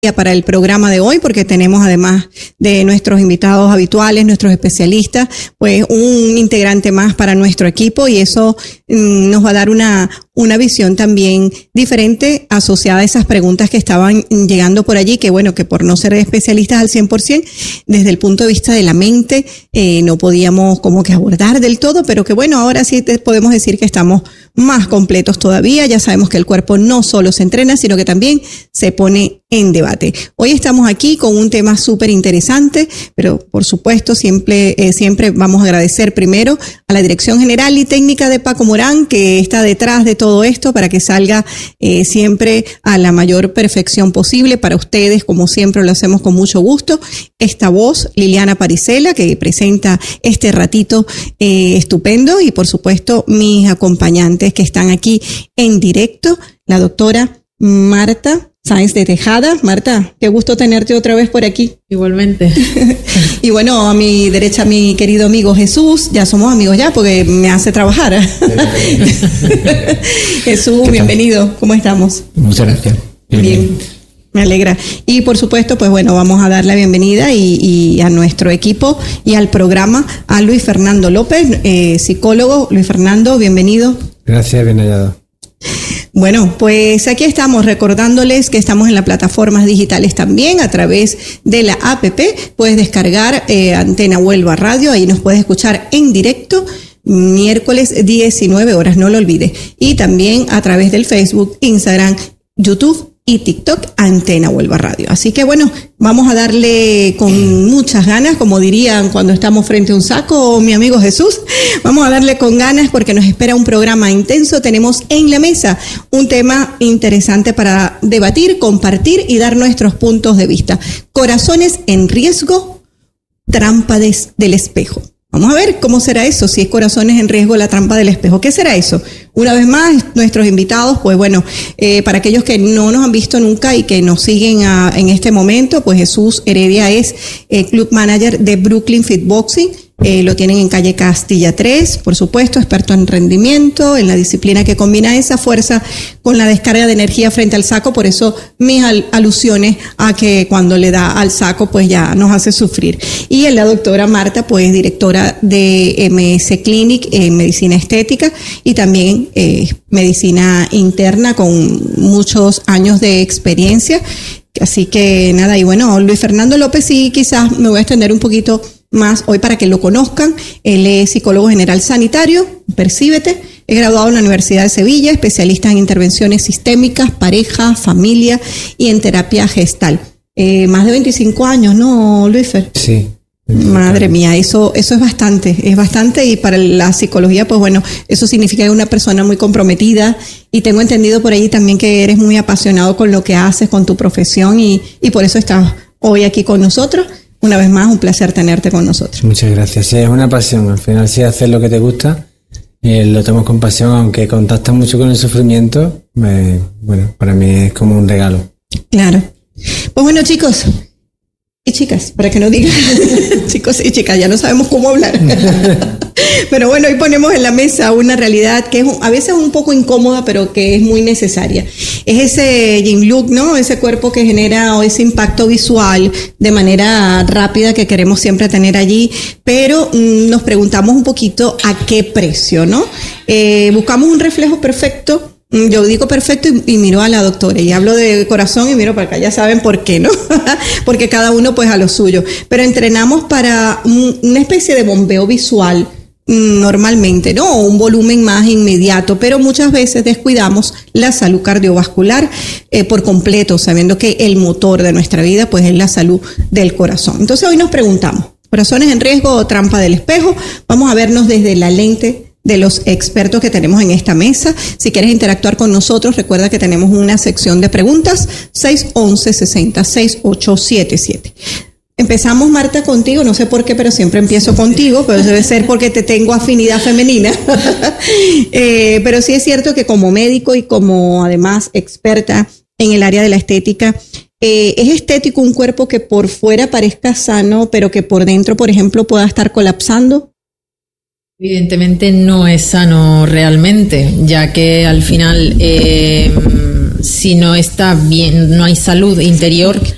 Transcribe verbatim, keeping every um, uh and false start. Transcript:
para el programa de hoy, porque tenemos además de nuestros invitados habituales, nuestros especialistas, pues un integrante más para nuestro equipo, y eso mm, nos va a dar una, una visión también diferente asociada a esas preguntas que estaban llegando por allí, que bueno, que por no ser especialistas al cien por ciento, desde el punto de vista de la mente, eh, no podíamos como que abordar del todo, pero que bueno, ahora sí te podemos decir que estamos más completos todavía. Ya sabemos que el cuerpo no solo se entrena, sino que también se pone en debate. Hoy estamos aquí con un tema súper interesante, pero por supuesto siempre, eh, siempre vamos a agradecer primero a la Dirección General y Técnica de Paco Morán, que está detrás de todo esto para que salga eh, siempre a la mayor perfección posible para ustedes, como siempre lo hacemos con mucho gusto. Esta voz, Liliana Parisela, que presenta este ratito eh, estupendo, y por supuesto mis acompañantes que están aquí en directo, la doctora Marta Sáenz de Tejada. Marta, qué gusto tenerte otra vez por aquí. Igualmente. Y bueno, a mi derecha, mi querido amigo Jesús. Ya somos amigos ya, porque me hace trabajar. Jesús, bienvenido. ¿Cómo estamos? Muchas gracias. Bien, bien, me alegra. Y por supuesto, pues bueno, vamos a dar la bienvenida y, y a nuestro equipo y al programa a Luis Fernando López, eh, psicólogo. Luis Fernando, bienvenido. Gracias, bien hallado. Bueno, pues aquí estamos recordándoles que estamos en las plataformas digitales también a través de la app. Puedes descargar eh, Antena Huelva Radio, ahí nos puedes escuchar en directo miércoles diecinueve horas, no lo olvides. Y también a través del Facebook, Instagram, YouTube y TikTok, Antena Huelva Radio. Así que bueno, vamos a darle con muchas ganas, como dirían cuando estamos frente a un saco, mi amigo Jesús. Vamos a darle con ganas porque nos espera un programa intenso. Tenemos en la mesa un tema interesante para debatir, compartir y dar nuestros puntos de vista. Corazones en riesgo, trampa de, del espejo. Vamos a ver cómo será eso, si es corazones en riesgo, la trampa del espejo. ¿Qué será eso? Una vez más, nuestros invitados, pues bueno, eh, para aquellos que no nos han visto nunca y que nos siguen a, en este momento, pues Jesús Heredia es eh, Club Manager de Brooklyn Fitboxing. Eh, lo tienen en calle Castilla tres, por supuesto, experto en rendimiento, en la disciplina que combina esa fuerza con la descarga de energía frente al saco. Por eso mis al- alusiones a que cuando le da al saco, pues ya nos hace sufrir. Y en la doctora Marta, pues directora de M S Clinic en medicina estética y también eh, medicina interna con muchos años de experiencia. Así que nada, y bueno, Luis Fernando López, sí, quizás me voy a extender un poquito más hoy para que lo conozcan. Él es psicólogo general sanitario, Percíbete, es graduado en la Universidad de Sevilla, especialista en intervenciones sistémicas, pareja, familia y en terapia gestal. Eh, más de veinticinco años, ¿no, Luisfer? Sí. Madre mía, eso, eso es bastante, es bastante, y para la psicología, pues bueno, eso significa que eres una persona muy comprometida, y tengo entendido por ahí también que eres muy apasionado con lo que haces, con tu profesión, y, y por eso estás hoy aquí con nosotros. Una vez más, un placer tenerte con nosotros. Muchas gracias. Sí, es una pasión. Al final, si haces lo que te gusta, eh, lo tomas con pasión, aunque contactas mucho con el sufrimiento, eh, bueno, para mí es como un regalo. Claro. Pues bueno, chicos y chicas, para que no digan chicos y chicas, ya no sabemos cómo hablar. Pero bueno, hoy ponemos en la mesa una realidad que es a veces un poco incómoda, pero que es muy necesaria. Es ese yin look, ¿no? Ese cuerpo que genera o ese impacto visual de manera rápida que queremos siempre tener allí, pero mmm, nos preguntamos un poquito a qué precio, ¿no? Eh, buscamos un reflejo perfecto. Yo digo perfecto y, y miro a la doctora y hablo de corazón y miro para acá, ya saben por qué, ¿no? Porque cada uno pues a lo suyo. Pero entrenamos para un, una especie de bombeo visual normalmente, ¿no? O un volumen más inmediato, pero muchas veces descuidamos la salud cardiovascular eh, por completo, sabiendo que el motor de nuestra vida pues es la salud del corazón. Entonces hoy nos preguntamos, ¿corazones en riesgo o trampa del espejo? Vamos a vernos desde la lente de los expertos que tenemos en esta mesa. Si quieres interactuar con nosotros, recuerda que tenemos una sección de preguntas, seis once, sesenta, sesenta y ocho setenta y siete. Empezamos, Marta, contigo, no sé por qué, pero siempre empiezo contigo, pero debe ser porque te tengo afinidad femenina. eh, pero sí es cierto que como médico y como además experta en el área de la estética, eh, ¿es estético un cuerpo que por fuera parezca sano, pero que por dentro, por ejemplo, pueda estar colapsando? Evidentemente no es sano realmente, ya que al final eh, si no está bien, no hay salud interior,